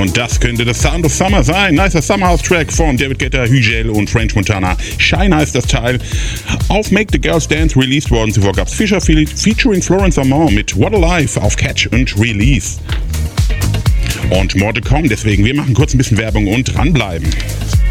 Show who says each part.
Speaker 1: Und das könnte das Sound of Summer sein. Nicer Summerhouse-Track von David Guetta, Hügel und French Montana. Shine heißt das Teil. Auf Make the Girls Dance released worden. Zuvor gab es Fisher featuring Florence Amon mit What a Life auf Catch und Release. Und more to come, deswegen wir machen kurz ein bisschen Werbung und dranbleiben.